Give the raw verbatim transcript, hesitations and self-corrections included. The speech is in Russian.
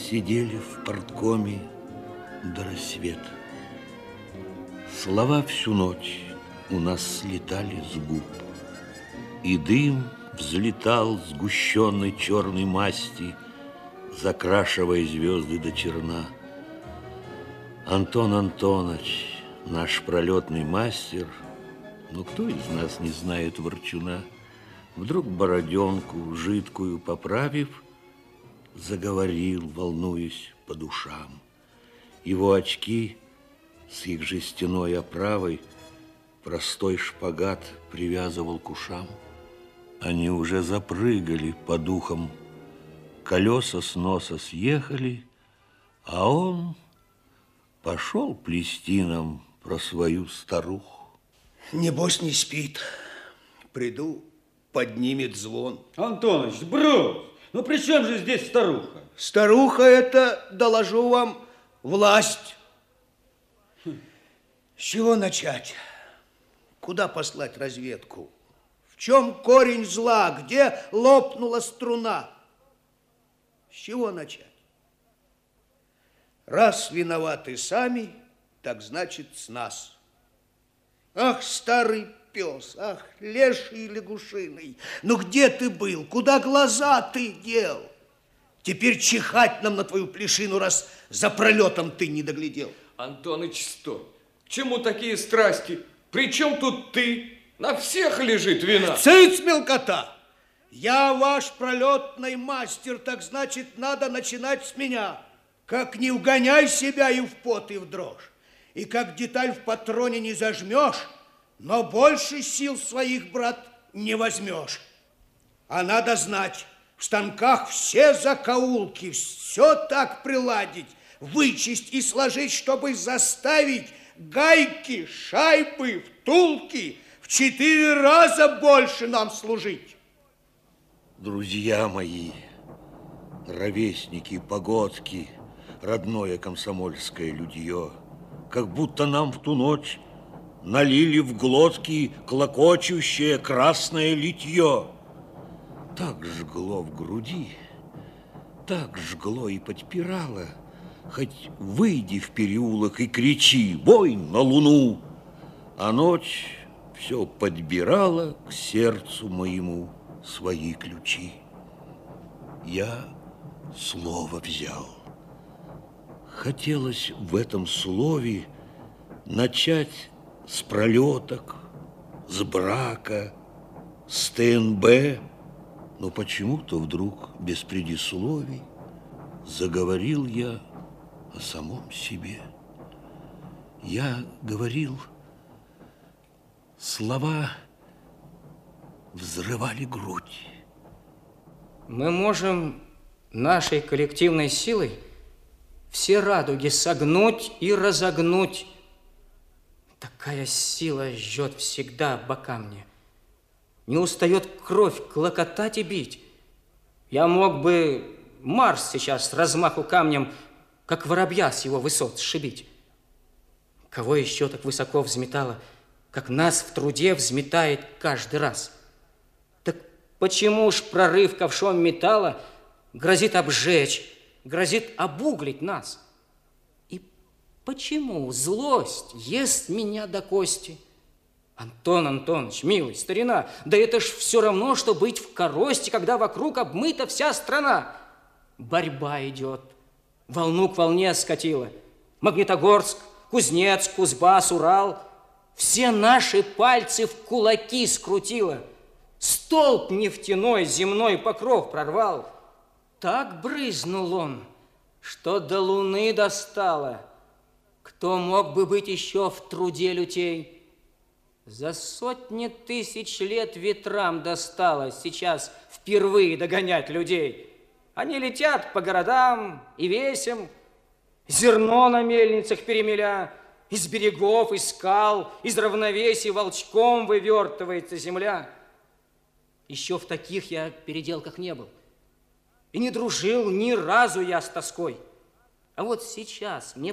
Сидели в парткоме до рассвета. Слова всю ночь у нас слетали с губ, и дым взлетал сгущенной черной масти, закрашивая звезды до черна. Антон Антоныч, наш пролетный мастер, ну кто из нас не знает ворчуна, вдруг бороденку жидкую поправив, заговорил, волнуясь по душам. Его очки с их жестяной оправой простой шпагат привязывал к ушам. Они уже запрыгали по духам, колеса с носа съехали, а он пошел плести нам про свою старуху. Небось не спит. Приду, поднимет звон. Антоныч, брось! Ну при чем же здесь старуха? Старуха это, доложу вам, власть. Хм. С чего начать? Куда послать разведку? В чем корень зла? Где лопнула струна? С чего начать? Раз виноваты сами, так значит с нас. Ах, старый пес, ах, леший лягушиный, ну где ты был? Куда глаза ты дел? Теперь чихать нам на твою плешину, раз за пролетом ты не доглядел. Антоныч, стой. К чему такие страсти? При чем тут ты? На всех лежит вина. Цыц, мелкота! Я ваш пролетный мастер, так значит, надо начинать с меня. Как не угоняй себя и в пот, и в дрожь. И как деталь в патроне не зажмешь, но больше сил своих, брат, не возьмешь. А надо знать, в станках все закоулки, все так приладить, вычесть и сложить, чтобы заставить гайки, шайбы, втулки в четыре раза больше нам служить. Друзья мои, ровесники, погодки, родное комсомольское людье, как будто нам в ту ночь налили в глотки клокочущее красное литье. Так жгло в груди, так жгло и подпирало, хоть выйди в переулок и кричи «Бой на луну!», а ночь все подбирала к сердцу моему свои ключи. Я слово взял. Хотелось в этом слове начать с пролеток, с брака, с ТНБ, но почему-то вдруг без предисловий заговорил я о самом себе. Я говорил, слова взрывали грудь. Мы можем нашей коллективной силой все радуги согнуть и разогнуть. Такая сила жжет всегда бока мне. Не устает кровь клокотать и бить. Я мог бы Марс сейчас с размаху камнем, как воробья с его высот, сшибить. Кого еще так высоко взметало, как нас в труде взметает каждый раз? Так почему ж прорыв ковшом металла грозит обжечь, грозит обуглить нас? И почему злость ест меня до кости? Антон Антонович, милый, старина, да это ж все равно, что быть в коросте, когда вокруг обмыта вся страна. Борьба идет, волну к волне скатила. Магнитогорск, Кузнецк, Кузбасс, Урал. Все наши пальцы в кулаки скрутило. Столб нефтяной земной покров прорвал. Так брызнул он, что до луны достало. Кто мог бы быть еще в труде лютей? За сотни тысяч лет ветрам досталось сейчас впервые догонять людей. Они летят по городам и весям, зерно на мельницах перемеля, из берегов, из скал, из равновесий волчком вывертывается земля. Еще в таких я переделках не был. И не дружил ни разу я с тоской. А вот сейчас мне